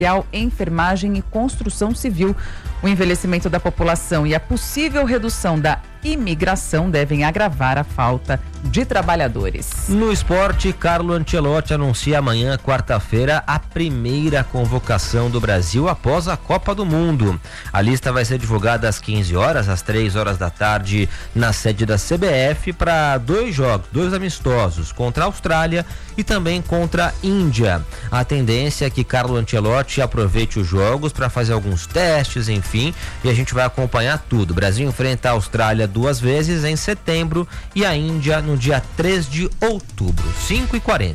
enfermagem e construção civil. O envelhecimento da população e a possível redução da imigração devem agravar a falta de trabalhadores. No esporte, Carlo Ancelotti anuncia amanhã, quarta-feira, a primeira convocação do Brasil após a Copa do Mundo. A lista vai ser divulgada às 15 horas, às 3 horas da tarde, na sede da CBF, para 2 jogos, 2 amistosos, contra a Austrália e também contra a Índia. A tendência é que Carlo Ancelotti aproveite os jogos para fazer alguns testes, enfim, e a gente vai acompanhar tudo. O Brasil enfrenta a Austrália 2 vezes em setembro e a Índia no dia 3 de outubro, 5h40.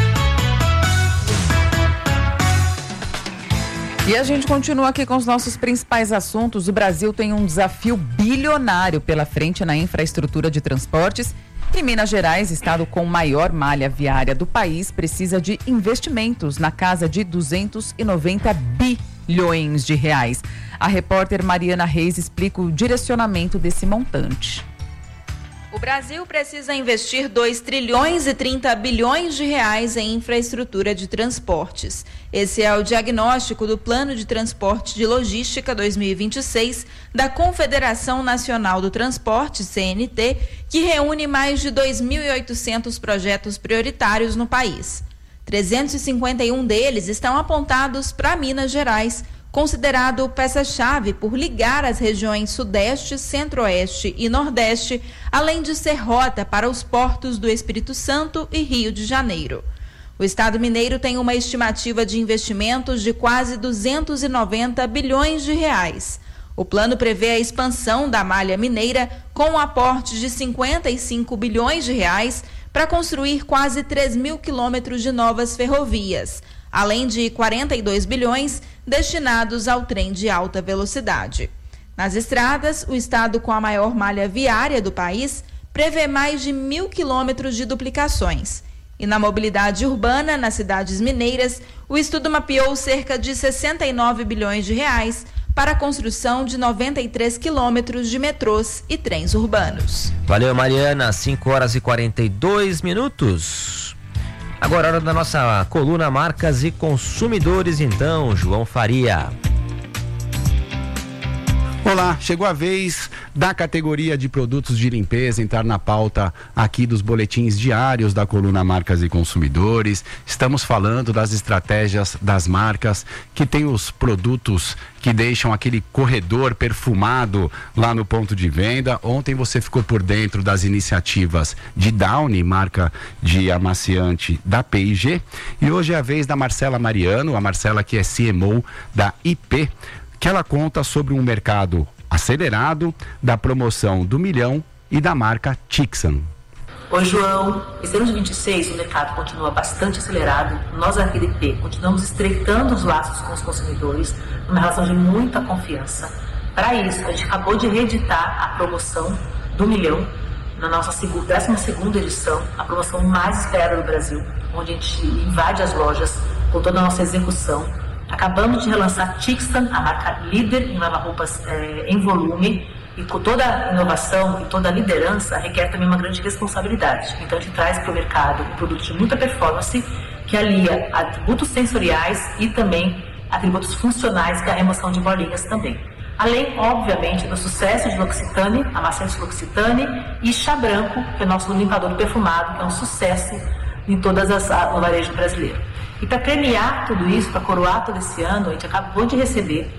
E a gente continua aqui com os nossos principais assuntos. O Brasil tem um desafio bilionário pela frente na infraestrutura de transportes. E Minas Gerais, estado com maior malha viária do país, precisa de investimentos na casa de 290 bilhões de reais. A repórter Mariana Reis explica o direcionamento desse montante. O Brasil precisa investir 2 trilhões e 30 bilhões de reais em infraestrutura de transportes. Esse é o diagnóstico do Plano de Transporte de Logística 2026 da Confederação Nacional do Transporte, CNT, que reúne mais de 2.800 projetos prioritários no país. 351 deles estão apontados para Minas Gerais, considerado peça-chave por ligar as regiões Sudeste, Centro-Oeste e Nordeste, além de ser rota para os portos do Espírito Santo e Rio de Janeiro. O Estado mineiro tem uma estimativa de investimentos de quase 290 bilhões de reais. O plano prevê a expansão da malha mineira com um aporte de 55 bilhões de reais para construir quase 3.000 quilômetros de novas ferrovias, além de 42 bilhões destinados ao trem de alta velocidade. Nas estradas, o estado com a maior malha viária do país prevê mais de 1.000 quilômetros de duplicações. E na mobilidade urbana, nas cidades mineiras, o estudo mapeou cerca de 69 bilhões de reais para a construção de 93 quilômetros de metrôs e trens urbanos. Valeu, Mariana. 5h42. Agora, hora da nossa coluna Marcas e Consumidores, então, João Faria. Olá, chegou a vez da categoria de produtos de limpeza entrar na pauta aqui dos boletins diários da coluna Marcas e Consumidores. Estamos falando das estratégias das marcas que têm os produtos que deixam aquele corredor perfumado lá no ponto de venda. Ontem você ficou por dentro das iniciativas de Downy, marca de amaciante da P&G, e hoje é a vez da Marcela Mariano, a Marcela que é CMO da IP, que ela conta sobre um mercado acelerado, da promoção do milhão e da marca Tixan. Oi, João. Esse ano de 26 o mercado continua bastante acelerado. Nós aqui da IP continuamos estreitando os laços com os consumidores, numa relação de muita confiança. Para isso, a gente acabou de reeditar a promoção do milhão, na nossa 12ª edição, a promoção mais esperada do Brasil, onde a gente invade as lojas com toda a nossa execução. Acabamos de relançar Tixan, a marca líder em lava-roupas em volume, e com toda a inovação e toda a liderança requer também uma grande responsabilidade. Então a gente traz para o mercado um produto de muita performance que alia atributos sensoriais e também atributos funcionais, que é a remoção de bolinhas também. Além, obviamente, do sucesso de L'Occitane, amaciante L'Occitane, e Chá Branco, que é o nosso limpador perfumado, que é um sucesso em todas no varejo brasileiro. E para premiar tudo isso, para coroar todo esse ano, a gente acabou de receber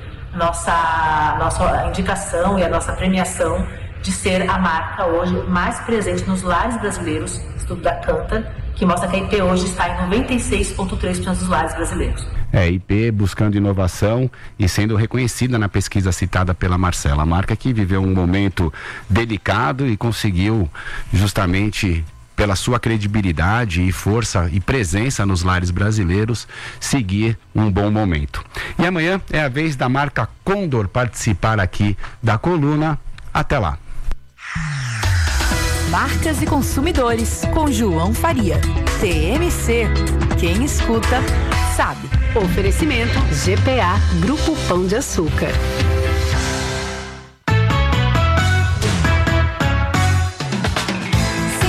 nossa indicação e a nossa premiação de ser a marca hoje mais presente nos lares brasileiros, estudo da Kantar, que mostra que a IP hoje está em 96,3% dos lares brasileiros. IP buscando inovação e sendo reconhecida na pesquisa citada pela Marcela, a marca que viveu um momento delicado e conseguiu justamente, pela sua credibilidade e força e presença nos lares brasileiros, seguir um bom momento. E amanhã é a vez da marca Condor participar aqui da coluna. Até lá. Marcas e Consumidores, com João Faria. TMC, quem escuta, sabe. Oferecimento GPA, Grupo Pão de Açúcar.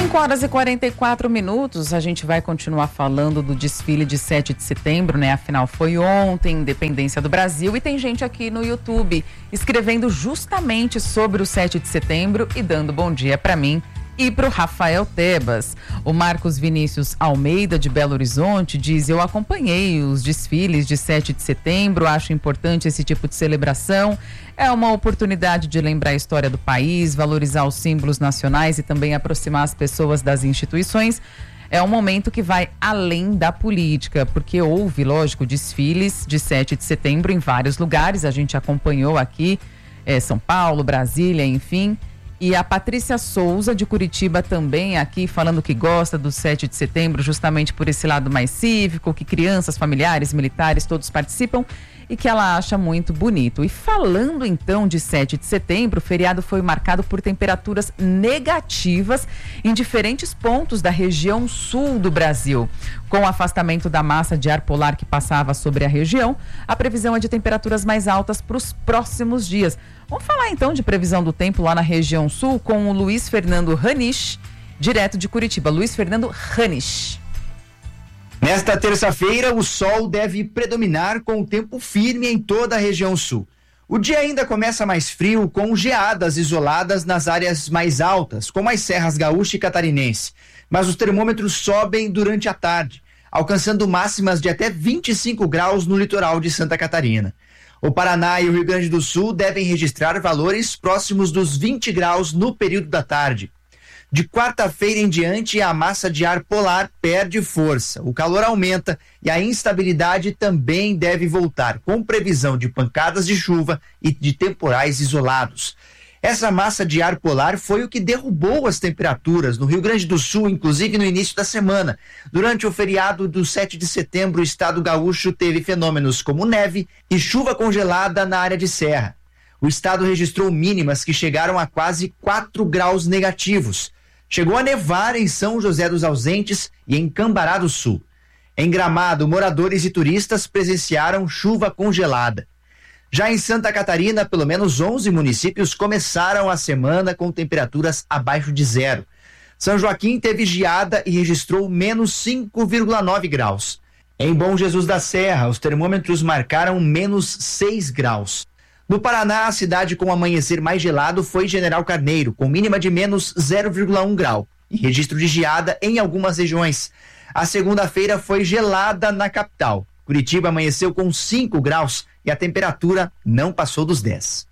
5h44, a gente vai continuar falando do desfile de 7 de setembro, né? Afinal, foi ontem, Independência do Brasil, e tem gente aqui no YouTube escrevendo justamente sobre o 7 de setembro e dando bom dia para mim e para o Rafael Tebas. O Marcos Vinícius Almeida, de Belo Horizonte, diz: eu acompanhei os desfiles de 7 de setembro, acho importante esse tipo de celebração. É uma oportunidade de lembrar a história do país, valorizar os símbolos nacionais e também aproximar as pessoas das instituições. É um momento que vai além da política, porque houve, lógico, desfiles de 7 de setembro em vários lugares. A gente acompanhou aqui, São Paulo, Brasília, enfim. E a Patrícia Souza, de Curitiba, também aqui falando que gosta do 7 de setembro, justamente por esse lado mais cívico, que crianças, familiares, militares, todos participam e que ela acha muito bonito. E falando então de 7 de setembro, o feriado foi marcado por temperaturas negativas em diferentes pontos da região sul do Brasil. Com o afastamento da massa de ar polar que passava sobre a região, a previsão é de temperaturas mais altas para os próximos dias. Vamos falar então de previsão do tempo lá na região sul com o Luiz Fernando Ranisch, direto de Curitiba. Luiz Fernando Ranisch. Nesta terça-feira, o sol deve predominar com o tempo firme em toda a região sul. O dia ainda começa mais frio, com geadas isoladas nas áreas mais altas, como as serras gaúcha e catarinense. Mas os termômetros sobem durante a tarde, alcançando máximas de até 25 graus no litoral de Santa Catarina. O Paraná e o Rio Grande do Sul devem registrar valores próximos dos 20 graus no período da tarde. De quarta-feira em diante, a massa de ar polar perde força, o calor aumenta e a instabilidade também deve voltar, com previsão de pancadas de chuva e de temporais isolados. Essa massa de ar polar foi o que derrubou as temperaturas no Rio Grande do Sul, inclusive no início da semana. Durante o feriado do 7 de setembro, o estado gaúcho teve fenômenos como neve e chuva congelada na área de serra. O estado registrou mínimas que chegaram a quase 4 graus negativos. Chegou a nevar em São José dos Ausentes e em Cambará do Sul. Em Gramado, moradores e turistas presenciaram chuva congelada. Já em Santa Catarina, pelo menos 11 municípios começaram a semana com temperaturas abaixo de zero. São Joaquim teve geada e registrou menos 5,9 graus. Em Bom Jesus da Serra, os termômetros marcaram menos 6 graus. No Paraná, a cidade com o amanhecer mais gelado foi General Carneiro, com mínima de menos 0,1 grau e registro de geada em algumas regiões. A segunda-feira foi gelada na capital. Curitiba amanheceu com 5 graus e a temperatura não passou dos 10.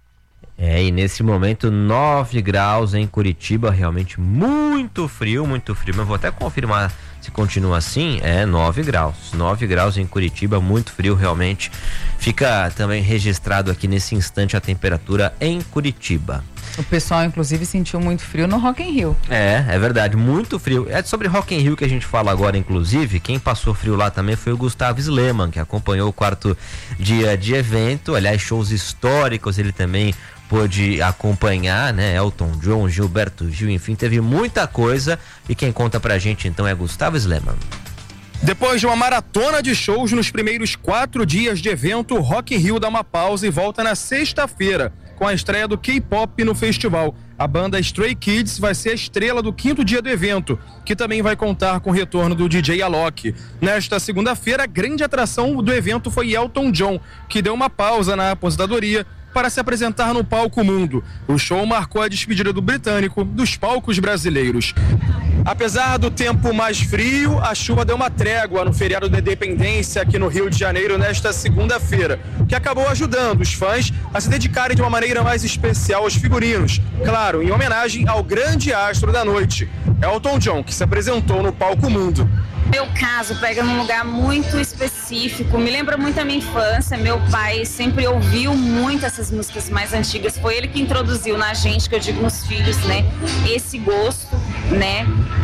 E nesse momento 9 graus em Curitiba, realmente muito frio, mas vou até confirmar se continua assim. 9 graus em Curitiba, muito frio realmente. Fica também registrado aqui nesse instante a temperatura em Curitiba. O pessoal, inclusive, sentiu muito frio no Rock in Rio. É verdade, muito frio. É sobre Rock in Rio que a gente fala agora, inclusive. Quem passou frio lá também foi o Gustavo Sleman, que acompanhou o 4º dia de evento. Aliás, shows históricos ele também pôde acompanhar, né? Elton John, Gilberto Gil, enfim, teve muita coisa. E quem conta pra gente então é Gustavo Sleman. Depois de uma maratona de shows nos primeiros 4 dias de evento, o Rock in Rio dá uma pausa e volta na sexta-feira, com a estreia do K-pop no festival. A banda Stray Kids vai ser a estrela do 5º dia do evento, que também vai contar com o retorno do DJ Alok. Nesta segunda-feira, a grande atração do evento foi Elton John, que deu uma pausa na aposentadoria para se apresentar no Palco Mundo. O show marcou a despedida do britânico dos palcos brasileiros. Apesar do tempo mais frio, a chuva deu uma trégua no feriado da Independência aqui no Rio de Janeiro nesta segunda-feira, que acabou ajudando os fãs a se dedicarem de uma maneira mais especial aos figurinos. Claro, em homenagem ao grande astro da noite, Elton John, que se apresentou no Palco Mundo. Meu caso pega num lugar muito específico, me lembra muito a minha infância. Meu pai sempre ouviu muito essas músicas mais antigas, foi ele que introduziu na gente, que eu digo nos filhos, né, esse gosto, né,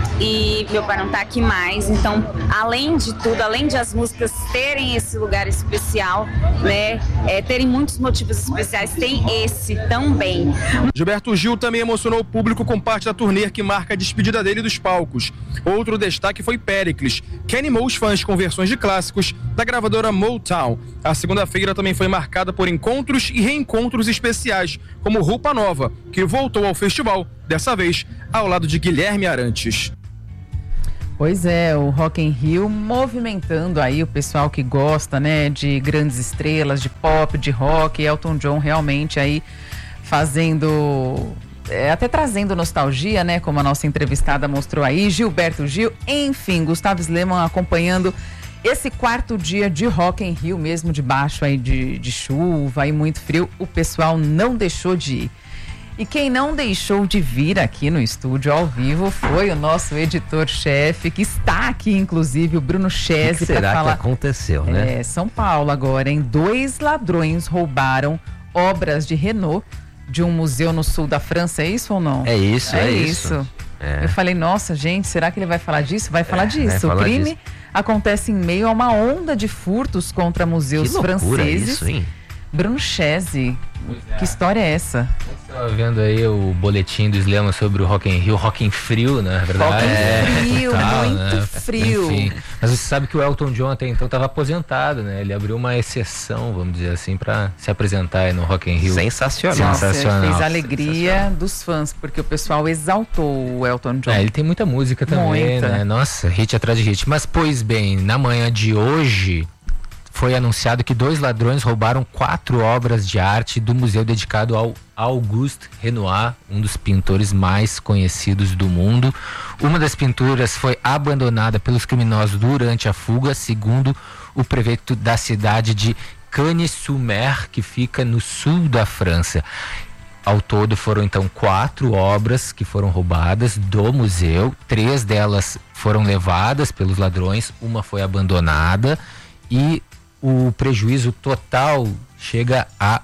e meu pai não tá aqui mais, então além de tudo, além de as músicas terem esse lugar especial, né, terem muitos motivos especiais, tem esse também. Gilberto Gil também emocionou o público com parte da turnê que marca a despedida dele dos palcos. Outro destaque foi Péricles, que animou os fãs com versões de clássicos da gravadora Motown. A segunda-feira também foi marcada por encontros e reencontros especiais, como Roupa Nova, que voltou ao festival, dessa vez ao lado de Guilherme Arantes. Pois é, o Rock in Rio movimentando aí o pessoal que gosta, né, de grandes estrelas, de pop, de rock. Elton John realmente aí fazendo, até trazendo nostalgia, né, como a nossa entrevistada mostrou aí, Gilberto Gil, enfim, Gustavo Sleman acompanhando esse 4º dia de Rock in Rio, mesmo debaixo aí de chuva e muito frio, o pessoal não deixou de ir. E quem não deixou de vir aqui no estúdio ao vivo foi o nosso editor-chefe, que está aqui, inclusive, o Bruno Chese. O que será que aconteceu, né? São Paulo agora, hein? 2 ladrões roubaram obras de Renault de um museu no sul da França, é isso ou não? É isso, é isso. Eu falei, nossa, gente, será que ele vai falar disso? Vai falar disso. Vai falar o crime disso. acontece em meio a uma onda de furtos contra museus Que loucura franceses. isso, hein? Bruno Chese, que história é essa? Estava vendo aí o boletim do Sleman sobre o Rock in Rio, Rock in Frio, na verdade. Frio, total, muito frio. Enfim, mas você sabe que o Elton John até então estava aposentado, né? Ele abriu uma exceção, vamos dizer assim, para se apresentar aí no Rock in Rio. Sensacional. Nossa, fez a alegria dos fãs, porque o pessoal exaltou o Elton John. Ele tem muita música também, Muita. né? Nossa, hit atrás de hit. Mas, pois bem, na manhã de hoje foi anunciado que 2 ladrões roubaram 4 obras de arte do museu dedicado ao Auguste Renoir, um dos pintores mais conhecidos do mundo. Uma das pinturas foi abandonada pelos criminosos durante a fuga, segundo o prefeito da cidade de Cagnes-sur-Mer, que fica no sul da França. Ao todo foram então 4 obras que foram roubadas do museu, 3 delas foram levadas pelos ladrões, uma foi abandonada e o prejuízo total chega a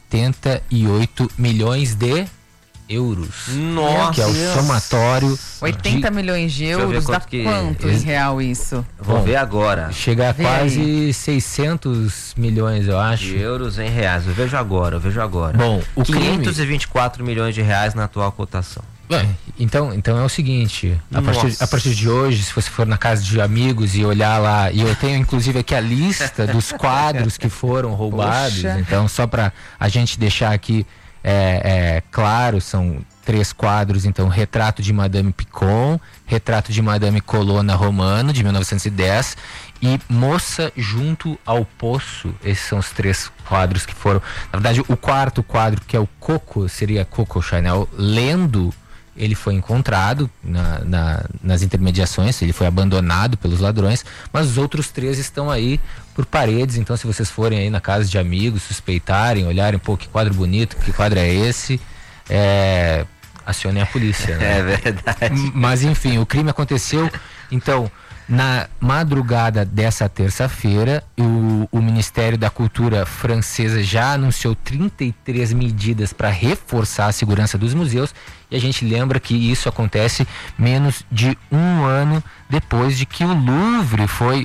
88 milhões de euros. Nossa! Que é o somatório. 80 milhões de euros, dá quanto em real isso? Vou ver agora. Chega a Vê quase aí. 600 milhões, eu acho. De euros em reais. Eu vejo agora. Bom, o crime... 524 milhões de reais na atual cotação. Então é o seguinte, a partir de hoje, se você for na casa de amigos e olhar lá, e eu tenho inclusive aqui a lista dos quadros que foram roubados. Poxa. Então só para a gente deixar aqui claro, são 3 quadros, então retrato de Madame Picon, retrato de Madame Colonna Romano de 1910 e Moça junto ao Poço. Esses são os 3 quadros que foram, na verdade o 4º quadro, que é o Coco, seria Coco Chanel lendo, ele foi encontrado nas intermediações, ele foi abandonado pelos ladrões, mas os outros 3 estão aí por paredes. Então se vocês forem aí na casa de amigos, suspeitarem, olharem, pô, que quadro bonito, que quadro é esse, acionem a polícia, né? É verdade. Mas enfim, o crime aconteceu então na madrugada dessa terça-feira. O Ministério da Cultura francesa já anunciou 33 medidas para reforçar a segurança dos museus, e a gente lembra que isso acontece menos de um ano depois de que o Louvre foi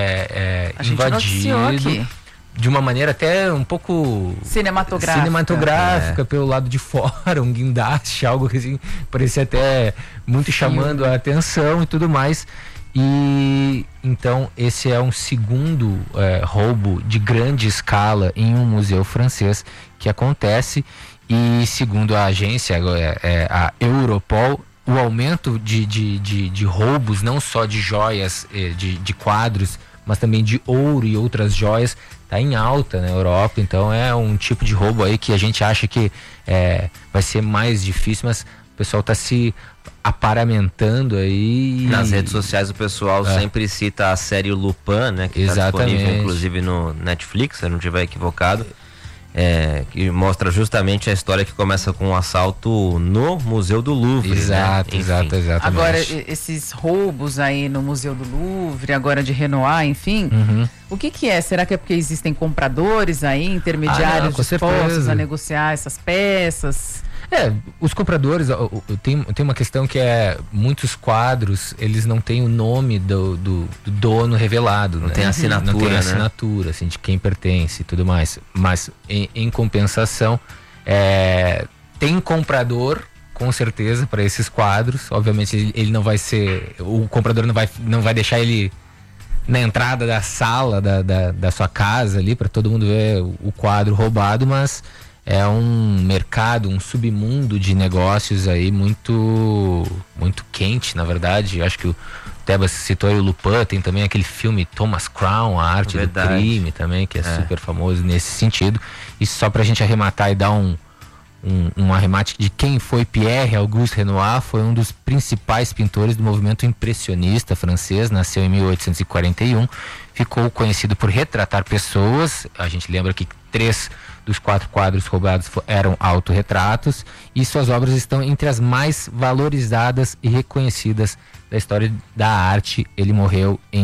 invadido de uma maneira até um pouco cinematográfica pelo lado de fora, um guindaste, algo assim, parecia até muito chamando a atenção e tudo mais. E então esse é um segundo roubo de grande escala em um museu francês que acontece, e segundo a agência, a Europol, o aumento de roubos, não só de joias, de quadros, mas também de ouro e outras joias, está em alta na Europa. Então é um tipo de roubo aí que a gente acha que vai ser mais difícil, mas o pessoal está se aparamentando aí. Nas redes sociais o pessoal sempre cita a série Lupin, né? Que está disponível inclusive no Netflix, se eu não estiver equivocado. Que mostra justamente a história que começa com um assalto no Museu do Louvre. Exatamente. Agora, esses roubos aí no Museu do Louvre, agora de Renoir, enfim, o que é? Será que é porque existem compradores aí, intermediários dispostos a negociar essas peças? Os compradores, tem uma questão que muitos quadros, eles não têm o nome do dono revelado. Não tem assinatura, não tem assinatura, assim, de quem pertence e tudo mais. Mas, em compensação, tem comprador, com certeza, para esses quadros. Obviamente, ele não vai ser... O comprador não vai deixar ele na entrada da sala da sua casa ali, para todo mundo ver o quadro roubado, mas... é um mercado, um submundo de negócios aí muito, muito quente, na verdade. Acho que Tebas citou aí o Lupin, tem também aquele filme Thomas Crown, A Arte do Crime também, que é super famoso nesse sentido. E só pra gente arrematar e dar um arremate de quem foi Pierre Auguste Renoir, foi um dos principais pintores do movimento impressionista francês, nasceu em 1841, ficou conhecido por retratar pessoas. A gente lembra que 3 dos 4 quadros roubados eram autorretratos, e suas obras estão entre as mais valorizadas e reconhecidas da história da arte. Ele morreu em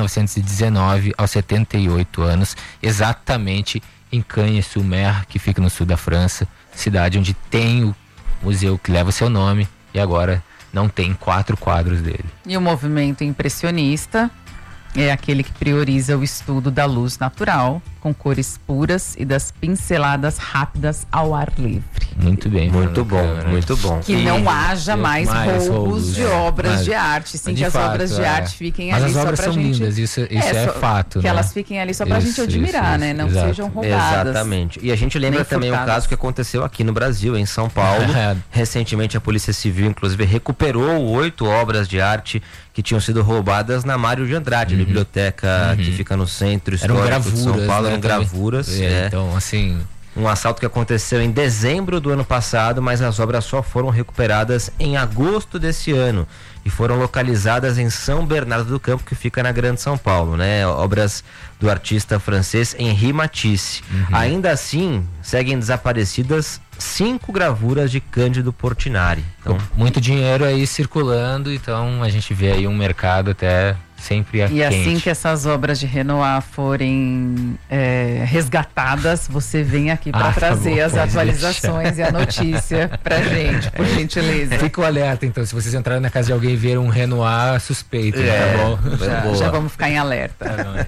1919, aos 78 anos, exatamente em Cagnes-sur-Mer, que fica no sul da França, cidade onde tem o museu que leva o seu nome, e agora não tem 4 quadros dele. E o movimento impressionista é aquele que prioriza o estudo da luz natural, com cores puras e das pinceladas rápidas ao ar livre. Muito bem. Muito bom, muito bom. Que não haja mais roubos de obras de arte, sim, que as obras de arte fiquem ali só pra gente... Mas as obras são lindas, isso é fato, que elas fiquem ali só pra gente admirar, né? Não sejam roubadas. Exatamente. E a gente lembra também um caso que aconteceu aqui no Brasil, em São Paulo. Recentemente a Polícia Civil, inclusive, recuperou 8 obras de arte que tinham sido roubadas na Mário de Andrade, biblioteca que fica no centro histórico de São Paulo. Eram gravuras. Então, assim... Um assalto que aconteceu em dezembro do ano passado, mas as obras só foram recuperadas em agosto desse ano e foram localizadas em São Bernardo do Campo, que fica na Grande São Paulo, né? Obras do artista francês Henri Matisse. Ainda assim, seguem desaparecidas 5 gravuras de Cândido Portinari. Então, muito dinheiro aí circulando, então a gente vê aí um mercado até sempre quente. E assim que essas obras de Renoir forem resgatadas, você vem aqui para trazer as atualizações e a notícia pra gente, por gentileza. Fica o alerta, então, se vocês entrarem na casa de alguém e ver um Renoir, suspeito, tá bom? Já vamos ficar em alerta.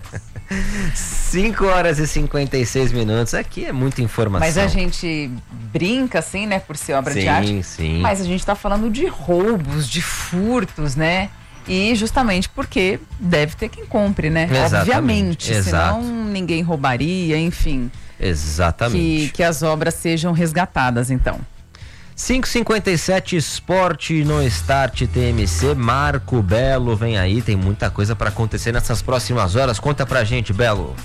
5 horas e 56 minutos, aqui é muita informação. Mas a gente brinca assim, né, por ser obra de arte. Sim. Mas a gente tá falando de roubos, de furtos, né? E justamente porque deve ter quem compre, né? Exatamente. Obviamente, senão ninguém roubaria, enfim. Exatamente. Que as obras sejam resgatadas, então. 5h57, esporte no Start TMC. Marco Belo vem aí, tem muita coisa para acontecer nessas próximas horas. Conta pra gente, Belo.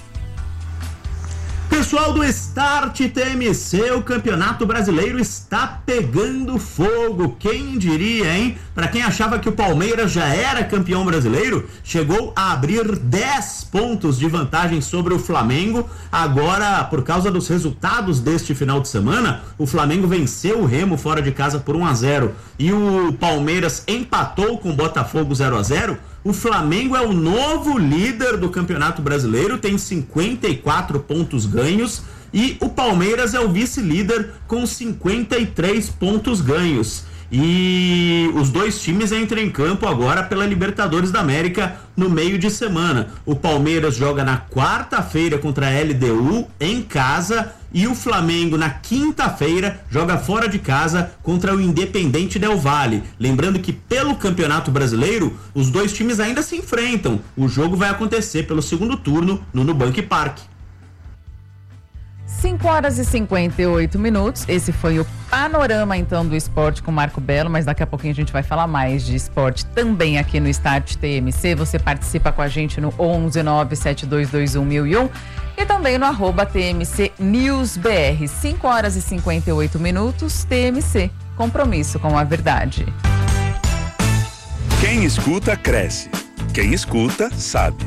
Pessoal do Start TMC, o Campeonato Brasileiro está pegando fogo. Quem diria, hein? Para quem achava que o Palmeiras já era campeão brasileiro, chegou a abrir 10 pontos de vantagem sobre o Flamengo. Agora, por causa dos resultados deste final de semana, o Flamengo venceu o Remo fora de casa por 1-0 e o Palmeiras empatou com o Botafogo 0-0. O Flamengo é o novo líder do Campeonato Brasileiro, tem 54 pontos ganhos, e o Palmeiras é o vice-líder com 53 pontos ganhos. E os dois times entram em campo agora pela Libertadores da América no meio de semana. O Palmeiras joga na quarta-feira contra a LDU em casa, e o Flamengo na quinta-feira joga fora de casa contra o Independente Del Valle. Lembrando que pelo Campeonato Brasileiro os dois times ainda se enfrentam. O jogo vai acontecer pelo segundo turno no Nubank Park. 5 horas e 58 minutos. Esse foi o panorama, então, do esporte com Marco Belo, mas daqui a pouquinho a gente vai falar mais de esporte também aqui no Start TMC. Você participa com a gente no 11972211001 e também no @TMC News BR. 5 horas e 58 minutos. TMC, compromisso com a verdade. Quem escuta, cresce. Quem escuta, sabe.